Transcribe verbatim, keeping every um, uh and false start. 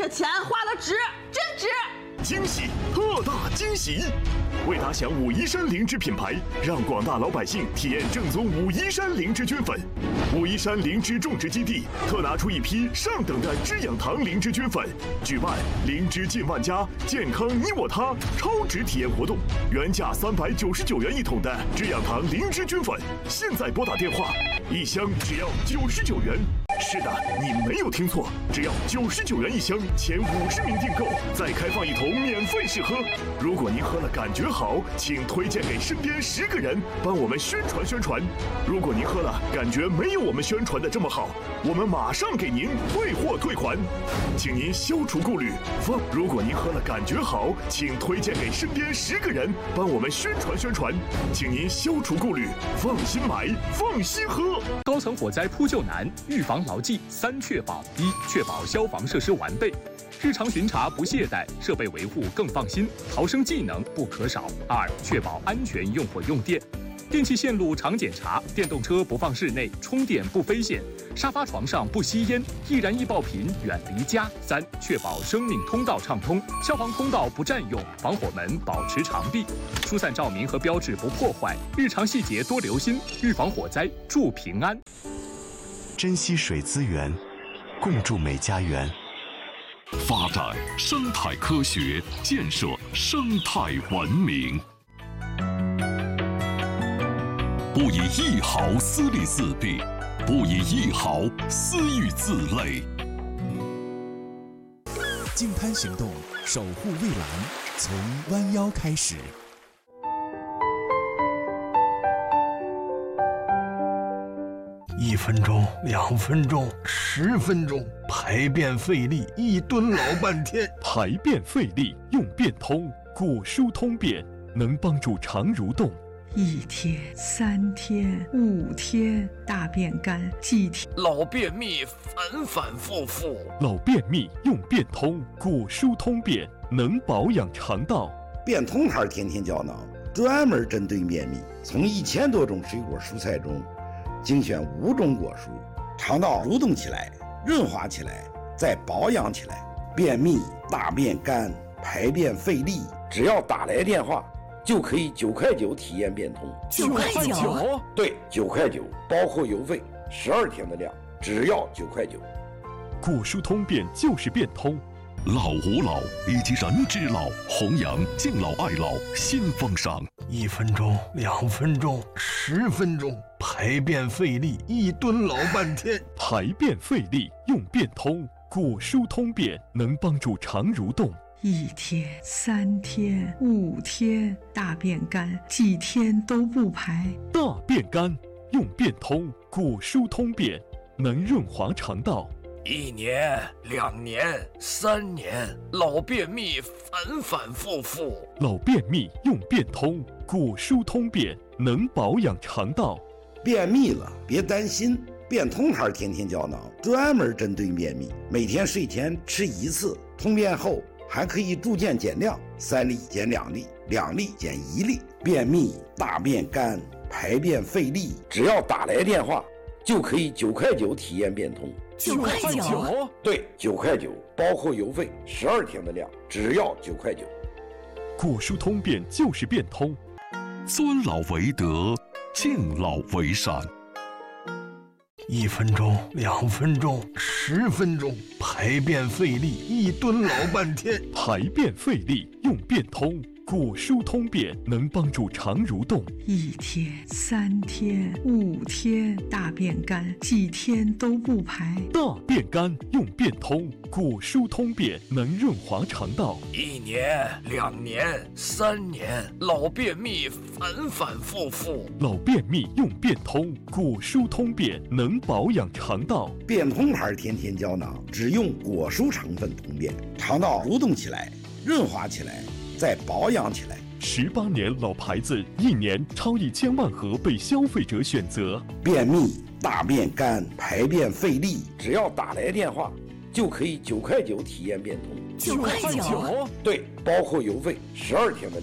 这钱花的值，真值！ 惊喜，特大惊喜！为打响武夷山灵芝品牌，让广大老百姓体验正宗武夷山灵芝菌粉。武夷山灵芝种植基地特拿出一批上等的知养堂灵芝菌粉，举办灵芝近万家，健康你我他超值体验活动。原价三百九十九元一桶的知养堂灵芝菌粉，现在拨打电话，一箱只要九十九元。是的，你没有听错，只要九十九元一箱，前五十名订购再开放一桶免费试喝。如果您喝了感觉好，请推荐给身边十个人，帮我们宣传宣传。如果您喝了感觉没有我们宣传的这么好，我们马上给您退货退款，请您消除顾虑。放，如果您喝了感觉好，请推荐给身边十个人，帮我们宣传宣传，请您消除顾虑，放心买，放心喝。 高层火灾扑救难，预防牢记三确保：一、确保消防设施完备，日常巡查不懈怠，设备维护更放心，逃生技能不可少；二、确保安全用火用电，电气线路常检查，电动车不放室内，充电不飞线，沙发床上不吸烟，易燃易爆品远离家；三、确保生命通道畅通，消防通道不占用，防火门保持常闭，疏散照明和标志不破坏，日常细节多留心，预防火灾，祝平安。 珍惜水资源，共筑美家园。 发展生态科学，建设生态文明。不以一毫私利自弊，不以一毫私欲自累。 净滩行动，守护蔚蓝，从弯腰开始。 一分钟，两分钟，十分钟，排便费力，一蹲老半天。 排便费力用便通，果蔬通便能帮助肠蠕动。 一天、三天、五天，大便干，几天老便秘反反复复。 老便秘用便通，果蔬通便能保养肠道。 便通牌天天胶囊专门针对便秘，从一千多种水果蔬菜中精选五种果蔬，肠道蠕动起来，润滑起来，再保养起来。便秘、大便干、排便费力，只要打来电话，就可以九块九体验便通。 九块九？ 对，九块九，包括邮费，十二天的量，只要九块九。 果蔬通便就是便通。 老吾老以及人之老，弘扬敬老爱老新风尚。 一分钟，两分钟，十分钟，排便费力，一蹲老半天。 排便费力用便通，果蔬通便能帮助肠蠕动。 一天、三天、五天，大便干，几天都不排。 大便干用便通，果蔬通便能润滑肠道。 一年、两年、三年，老便秘反反复复。 老便秘用便通，果蔬通便能保养肠道。 便秘了别担心，便通牌天天胶囊专门针对便秘，每天睡前吃一次，通便后还可以逐渐减量，三粒减两粒，两粒减一粒。便秘、大便干、排便费力，只要打来电话，就可以九块九体验便通。 九块九？ 对，九块九，包括邮费，十二天的量，只要九块九。 果蔬通便就是便通。 尊老为德，敬老为善。 一分钟，两分钟，十分钟，排便费力，一蹲老半天。 排便费力用便通，果蔬通便能帮助肠蠕动。 一天、三天、五天，大便干，几天都不排。 大便干用便通，果蔬通便能润滑肠道。 一年、两年、三年，老便秘反反复复。 老便秘用便通，果蔬通便能保养肠道。 便通牌天天胶囊只用果蔬成分通便，肠道蠕动起来，润滑起来，再保养起来。 十八年老牌子，一年超一千万盒被消费者选择。 便秘、大便干、排便费力，只要打来电话，就可以九块九体验便通。 九块九？ 对，包括邮费，十二天的。